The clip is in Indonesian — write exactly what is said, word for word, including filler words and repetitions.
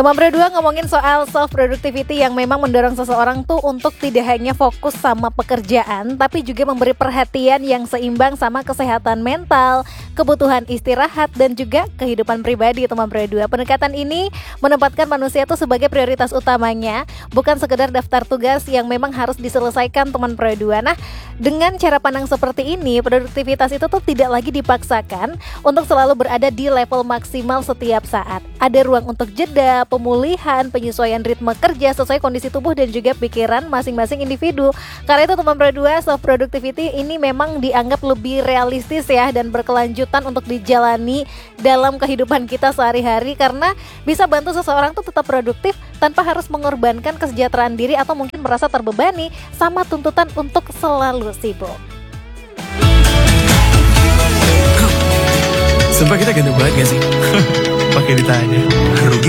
Teman Pro dua ngomongin soal self productivity yang memang mendorong seseorang tuh untuk tidak hanya fokus sama pekerjaan, tapi juga memberi perhatian yang seimbang sama kesehatan mental, kebutuhan istirahat, dan juga kehidupan pribadi. Teman Pro dua, pendekatan ini menempatkan manusia tuh sebagai prioritas utamanya, bukan sekedar daftar tugas yang memang harus diselesaikan, teman Pro dua. Nah, dengan cara pandang seperti ini, produktivitas itu tuh tidak lagi dipaksakan untuk selalu berada di level maksimal setiap saat. Ada ruang untuk jeda, pemulihan, penyesuaian ritme kerja sesuai kondisi tubuh dan juga pikiran masing-masing individu. Karena itu teman Pro dua, self productivity ini memang dianggap lebih realistis ya, dan berkelanjutan untuk dijalani dalam kehidupan kita sehari-hari, karena bisa bantu seseorang tuh tetap produktif tanpa harus mengorbankan kesejahteraan diri atau mungkin merasa terbebani sama tuntutan untuk selalu sibuk. Sumpah kita ganteng banget gak sih? Pakai ditanya. Rugi